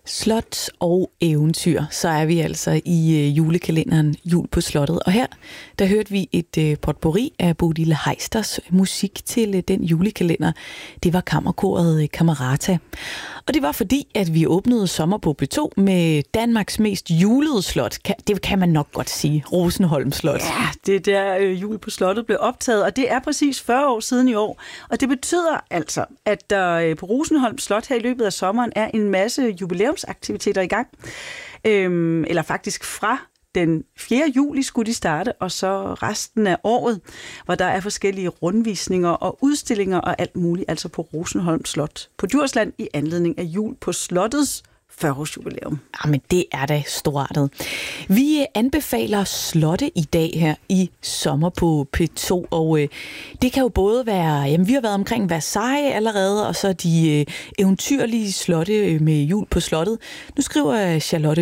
Slot og eventyr, så er vi altså i julekalenderen Jul på Slottet. Og her, der hørte vi et potpourri af Bodil Heisters musik til den julekalender. Det var kammerkoret Camerata. Og det var fordi, at vi åbnede sommer på P2 med Danmarks mest julede slot. Det kan man nok godt sige. Rosenholm Slot. Ja, det er der Jul på Slottet blev optaget, og det er præcis 40 år siden i år. Og det betyder altså, at der på Rosenholm Slot her i løbet af sommeren er en masse jubilæumsaktiviteter i gang. Eller faktisk fra den 4. juli skulle de starte, og så resten af året, hvor der er forskellige rundvisninger og udstillinger og alt muligt, altså på Rosenholm Slot på Djursland i anledning af Jul på Slottets 40-årsjubilæum. Jamen, det er da storartet. Vi anbefaler slotte i dag her i sommer på P2, og det kan jo både være, jamen vi har været omkring Versailles allerede, og så de eventyrlige slotte med Jul på Slottet. Nu skriver Charlotte